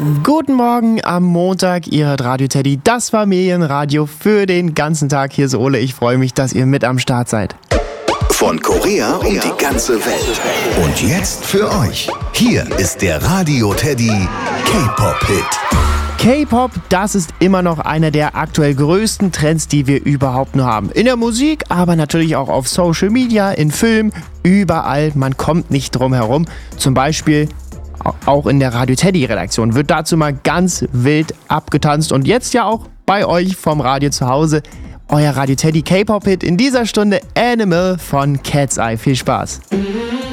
Guten Morgen am Montag, ihr hört Radio Teddy, das Familienradio für den ganzen Tag. Hier ist Ole, ich freue mich, dass ihr mit am Start seid. Von Korea und die ganze Welt. Und jetzt für euch, hier ist der Radio Teddy K-Pop-Hit. K-Pop, das ist immer noch einer der aktuell größten Trends, die wir überhaupt nur haben. In der Musik, aber natürlich auch auf Social Media, in Filmen, überall. Man kommt nicht drum herum. Zum Beispiel auch in der Radio Teddy Redaktion wird dazu mal ganz wild abgetanzt. Und jetzt ja auch bei euch vom Radio zu Hause. Euer Radio Teddy K-Pop-Hit in dieser Stunde Animal von Cat's Eye. Viel Spaß.